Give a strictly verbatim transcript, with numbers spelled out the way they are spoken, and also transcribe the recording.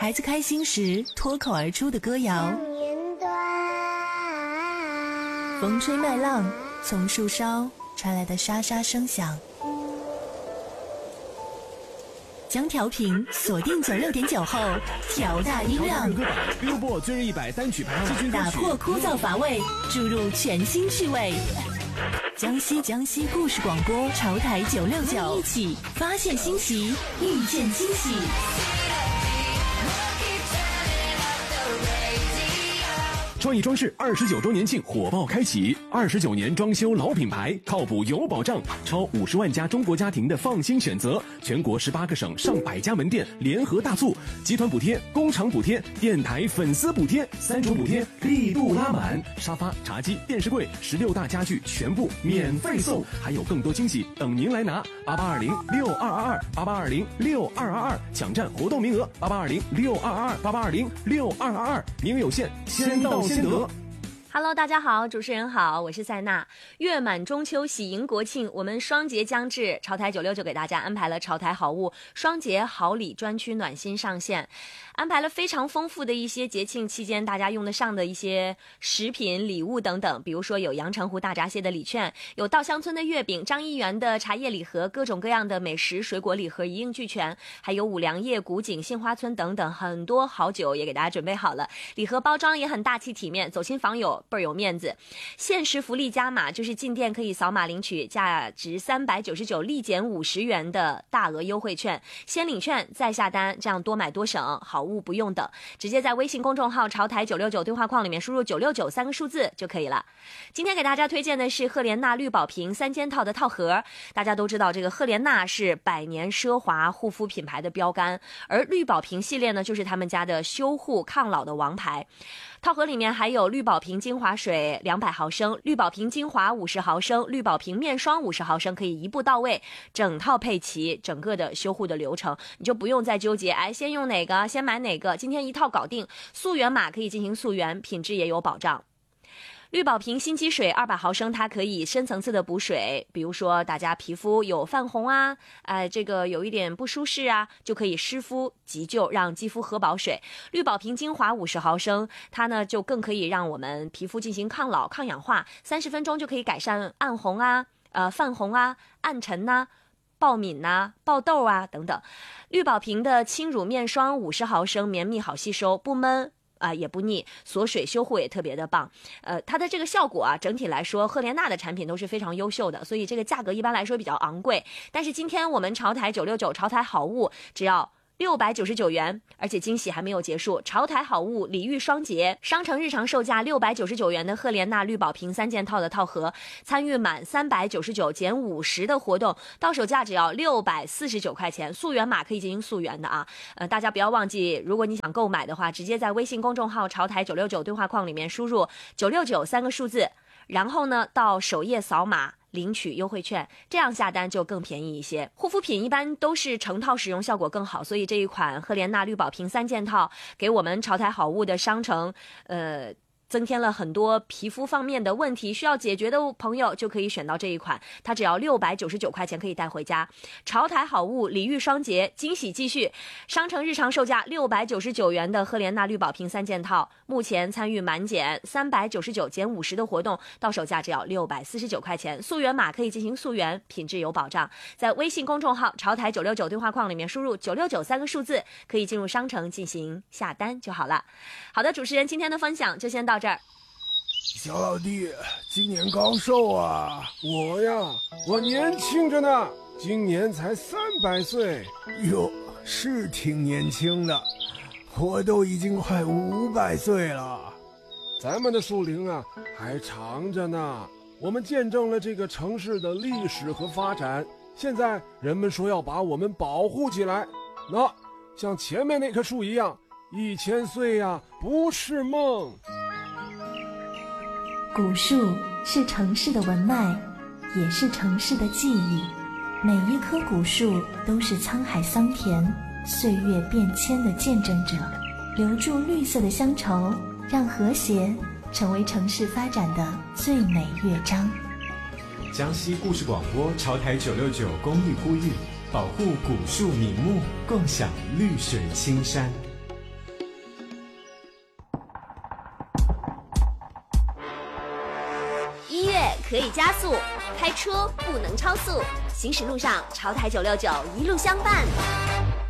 孩子开心时脱口而出的歌谣，风吹麦浪，从树梢传来的沙沙声响。将调频锁定九六点九后，调大音量， Billboard 最热一百单曲排行季军歌曲， 打破枯燥乏味，注入全新趣味。江西江西故事广播潮台九六九，一起发现新奇，遇见惊喜。 创意装饰二十九周年庆火爆开启，二十九年装修老品牌，靠谱有保障，超五十万家中国家庭的放心选择，全国十八个省上百家门店联合大促，集团补贴、工厂补贴、电台粉丝补贴，三重补贴力度拉满，沙发、茶几、电视柜、十六大家具全部免费送，还有更多惊喜等您来拿。八八二零六二二二，八八二零六二二二，抢占活动名额，八八二零六二二二，八八二零六二二二，名额有限，先到先得。 Hello， 大家好，主持人好，我是塞娜。月满中秋，喜迎国庆，我们双节将至，潮台九六九给大家安排了潮台好物双节好礼专区暖心上线，安排了非常丰富的一些节庆期间大家用得上的一些食品、礼物等等，比如说有阳澄湖大闸蟹的礼券，有稻香村的月饼，张一元的茶叶礼盒，各种各样的美食水果礼盒一应俱全，还有五粮液、古井、杏花村等等很多好酒也给大家准备好了，礼盒包装也很大气体面，走亲访友倍儿有面子。限时福利加码，就是进店可以扫码领取价值三百九十九立减五十元的大额优惠券，先领券再下单，这样多买多省，好物不用等，直接在微信公众号潮台九六九对话框里面输入九六九三个数字就可以了。今天给大家推荐的是赫莲娜绿宝瓶三件套的套盒。大家都知道这个赫莲娜是百年奢华护肤品牌的标杆，而绿宝瓶系列呢就是他们家的修护抗老的王牌。套盒里面还有绿宝瓶精华水两百毫升，绿宝瓶精华五十毫升，绿宝瓶面霜五十毫升，可以一步到位，整套配齐，整个的修护的流程你就不用再纠结，哎，先用哪个，先买哪个，今天一套搞定。溯源码可以进行溯源，品质也有保障。绿宝瓶心肌水二百毫升，它可以深层次的补水，比如说大家皮肤有泛红啊，呃，这个有一点不舒适啊，就可以湿敷急救，让肌肤喝饱水。绿宝瓶精华五十毫升，它呢就更可以让我们皮肤进行抗老抗氧化，三十分钟就可以改善暗红啊、呃泛红啊、暗沉呐、啊、爆敏呐、啊、爆痘啊等等。绿宝瓶的轻乳面霜五十毫升，绵密好吸收，不闷啊、呃，也不腻，锁水修护也特别的棒。呃，它的这个效果啊，整体来说，赫莲娜的产品都是非常优秀的，所以这个价格一般来说比较昂贵。但是今天我们潮台九六九潮台好物只要六百九十九元，而且惊喜还没有结束，潮台好物礼遇双节，商城日常售价六百九十九元的赫莲娜绿宝瓶三件套的套盒，参与满三百九十九减五十的活动，到手价只要六百四十九块钱，溯源码可以进行溯源的啊。呃，大家不要忘记，如果你想购买的话，直接在微信公众号潮台九六九对话框里面输入九六九三个数字，然后呢到首页扫码领取优惠券，这样下单就更便宜一些。护肤品一般都是成套使用效果更好，所以这一款赫莲娜绿宝瓶三件套给我们潮台好物的商城呃增添了很多皮肤方面的问题需要解决的朋友就可以选到这一款，它只要六百九十九块钱可以带回家。潮台好物礼遇双节，惊喜继续，商城日常售价六百九十九元的赫莲娜绿宝瓶三件套，目前参与满减三百九十九减五十的活动，到手价只要六百四十九块钱，溯源码可以进行溯源，品质有保障。在微信公众号潮台九六九对话框里面输入九六九三个数字，可以进入商城进行下单就好了。好的，主持人今天的分享就先到这儿。 小老弟，今年高寿啊？我呀，我年轻着呢，今年才三百岁。哟，是挺年轻的，我都已经快五百岁了。咱们的树龄啊，还长着呢。我们见证了这个城市的历史和发展，现在人们说要把我们保护起来。那像前面那棵树一样，一千岁呀，不是梦。 古树是城市的文脉，也是城市的记忆。每一棵古树都是沧海桑田、岁月变迁的见证者，留住绿色的乡愁，让和谐成为城市发展的最美乐章。 江西故事广播潮台九六九公益呼吁，保护古树名木，共享绿水青山。 可以加速，开车不能超速。行驶路上，潮台九六九一路相伴。